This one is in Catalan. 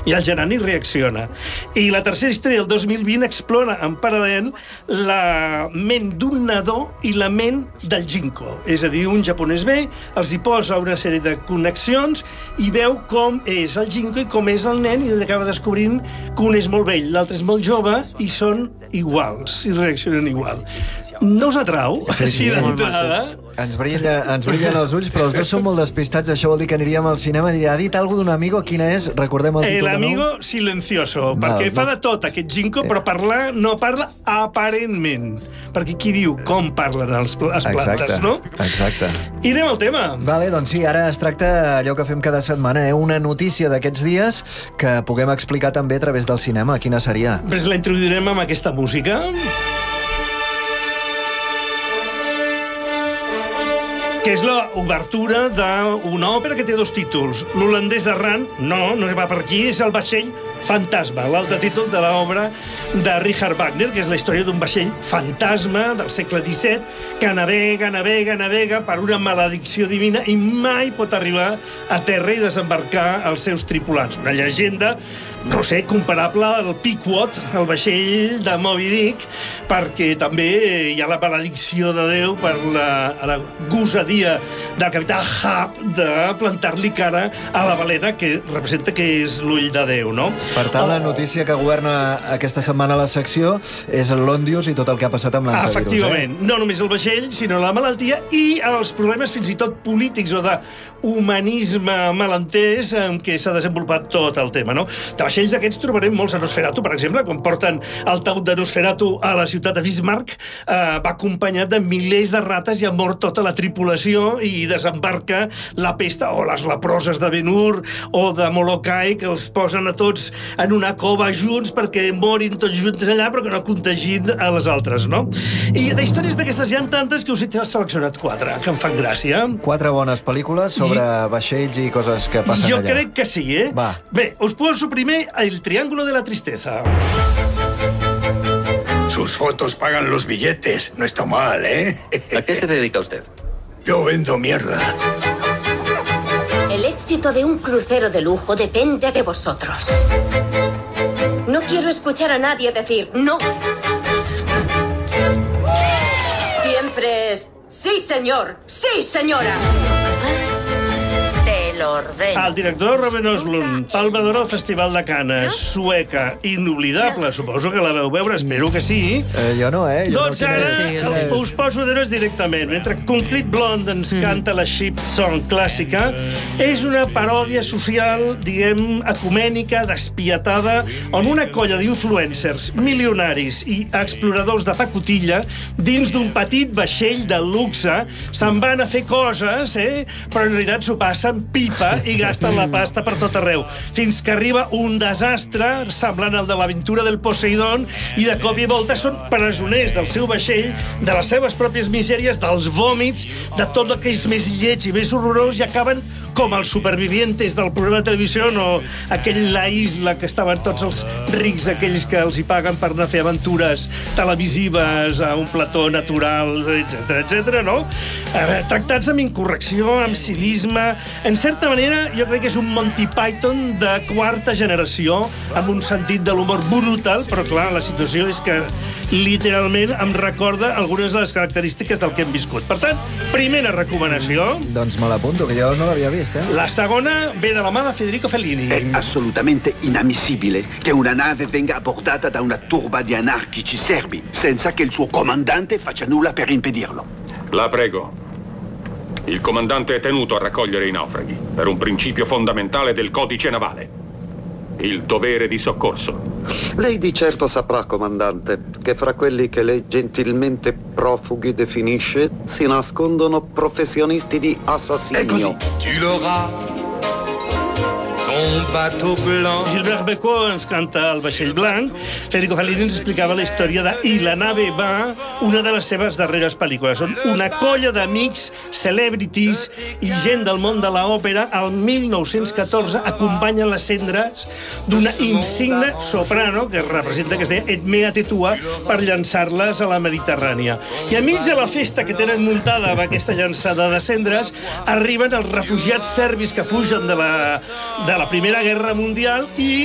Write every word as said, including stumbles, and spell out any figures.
i el Janani reacciona. I la tercera història, el dos mil vint, explora en paral·lel la ment d'un nadó i la ment del Jinko. És a dir, un japonès ve, els hi posa una sèrie de connexions i veu com és el Jinko i com és el nen, i acaba descobrint que un és molt vell, l'altre és molt jove, i són iguals, i reaccionen igual. No us atrau, sí, així sí, d'entrada? Ens brilla, ens brillen els ulls, però els dos són molt despistats. Això vol dir que aniríem al cinema i diria, ha dit alguna d'un amigo? Quina és? Recordem el títol El de nou? amigo silencioso, Val, perquè no. fa de tot aquest Jinko, però parlar no parla aparentment. Perquè qui diu com parlen els, les plantes, Exacte, no? exacte. I anem al tema. Vale, doncs sí, ara es tracta allò que fem cada setmana, eh? Una notícia d'aquests dies que puguem explicar també a través del cinema. Quina seria? Pues la introduirem amb aquesta música. Que és l'obertura d'una òpera que té dos títols. L'holandès errant, no, no va per aquí, és el vaixell fantasma, l'altre títol de l'obra de Richard Wagner, que és la història d'un vaixell fantasma del segle disset que navega, navega, navega per una maledicció divina i mai pot arribar a terra i desembarcar els seus tripulants. Una llegenda, no sé, comparable al Pequod, el vaixell de Moby Dick, perquè també hi ha la maledicció de Déu per la, la gosadia del capità Ahab de plantar-li cara a la balena, que representa que és l'ull de Déu, no? Per tant, la notícia que governa aquesta setmana a la secció és l'Òndius i tot el que ha passat amb l'antivirus. Efectivament. Eh? No només el vaixell, sinó la malaltia i els problemes fins i tot polítics o de humanisme malentès en què s'ha desenvolupat tot el tema, no? De vaixells d'aquests trobarem molts a Nosferatu, per exemple, quan porten el taüt de Nosferatu a la ciutat de Bismarck, eh, va acompanyat de milers de rates i ha mort tota la tripulació i desembarca la pesta, o les leproses de Ben-Hur o de Molokai, que els posen a tots en una cova junts perquè morin tots junts allà, però que no contagin a les altres, no? I d'històries d'aquestes hi ha tantes que us he seleccionat quatre, que em fan gràcia. Quatre bones pel·lícules sobre I... vaixells i coses que passen jo allà. Jo crec que sí, eh? Va. Bé, us poso primer El Triángulo de la Tristeza. Sus fotos pagan los billetes. No está mal, ¿eh? ¿A qué se dedica usted? Yo vendo mierda. El éxito de un crucero de lujo depende de vosotros. No quiero escuchar a nadie decir no. Siempre es sí, señor, sí, señora. Te lo ordeno. El director Robin Östlund, Palma d'Or al Festival de Canes, sueca, inoblidable, suposo que la veu veure, espero que sí. Eh, jo no, eh? Jo Doncs no, ara sí, no és. us poso de més directament. Mentre Concrete Blonde ens canta la ship song clàssica, és una paròdia social, diguem, ecumènica, despietada, on una colla d'influencers, milionaris i exploradors de pacotilla, dins d'un petit vaixell de luxe, se'n van a fer coses, eh? Però en realitat s'ho passen pipa i gasten la pasta per tot arreu, fins que arriba un desastre semblant al de l'aventura del Poseidon i de cop i volta són presoners del seu vaixell, de les seves pròpies misèries, dels vòmits, de tot el que és més lleig i més horrorós, i acaben com els supervivientes del programa de televisió o aquell La Isla, que estaven tots els rics, aquells que els hi paguen per anar a fer aventures televisives a un plató natural, etcètera, etcètera, no? Eh, tractats amb incorrecció, amb cinisme. En certa manera, jo crec que és un Monty Python de quarta generació, amb un sentit de l'humor brutal, però clar, la situació és que literalment em recorda algunes de les característiques del que hem viscut. Per tant, primera recomanació. Doncs me l'apunto, que jo no l'havia vist. La segona ve de la mà de Federico Fellini. È assolutamente inammissibile che una nave venga abbordata da una turba di anarchici serbi senza che il suo comandante faccia nulla per impedirlo. La prego. Il comandante è tenuto a raccogliere i naufraghi per un principio fondamentale del codice navale. Il dovere di soccorso. Lei di certo saprà, comandante, che fra quelli che lei gentilmente profughi definisce si nascondono professionisti di assassinio. Tu l'auras, ton bateau blanc. Gilbert Bécaud ens canta El vaixell blanc. Federico Fellini ens explicava la història de I la nave va, una de les seves darreres pel·lícules. Són una colla d'amics, celebrities i gent del món de l'òpera al mil nou-cents catorze acompanyen les cendres d'una insigne soprano que representa, que es deia Edmea Tetua, per llançar-les a la Mediterrània. I enmig de la festa que tenen muntada amb aquesta llançada de cendres, arriben els refugiats serbis que fugen de la, de la Primera Guerra Mundial i